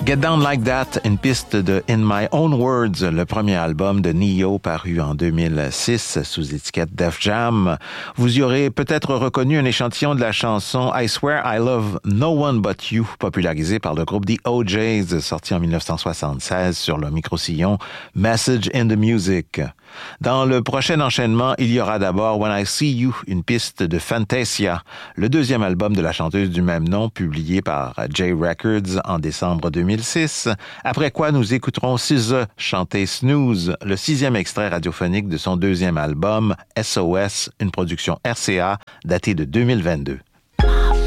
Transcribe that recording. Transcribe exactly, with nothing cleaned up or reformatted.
Get Down Like That, une piste de In My Own Words, le premier album de Ne-Yo paru en deux mille six sous étiquette Def Jam. Vous y aurez peut-être reconnu un échantillon de la chanson I Swear I Love No One But You, popularisée par le groupe The O Js, sorti en dix-neuf cent soixante-seize sur le micro-sillon Message in the Music. Dans le prochain enchaînement, il y aura d'abord When I See You, une piste de Fantasia, le deuxième album de la chanteuse du même nom, publié par J Records en décembre deux mille six. Après quoi, nous écouterons S Z A chanter Snooze, le sixième extrait radiophonique de son deuxième album, S O S, une production R C A datée de deux mille vingt-deux.